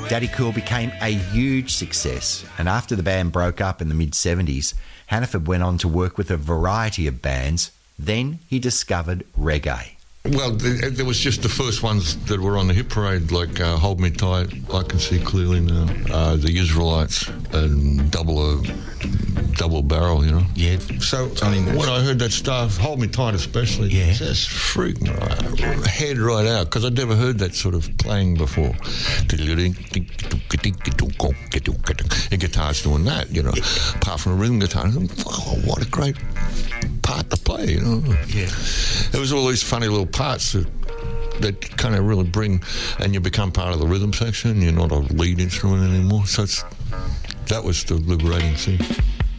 Daddy Cool became a huge success, and after the band broke up in the mid-70s, Hannaford went on to work with a variety of bands. Then he discovered reggae. Well, there was just the first ones that were on the hit parade, like Hold Me Tight, I Can See Clearly Now, the Israelites, and Double Barrel, you know. Yeah. So when I heard that stuff, Hold Me Tight especially, just freaking head right out, because I'd never heard that sort of playing before. And guitars doing that, you know, apart from a rhythm guitar. Wow, what a great part to play, you know. Yeah. It was all these funny little parts that kind of really bring, and you become part of the rhythm section. You're not a lead instrument anymore. So that was the liberating thing.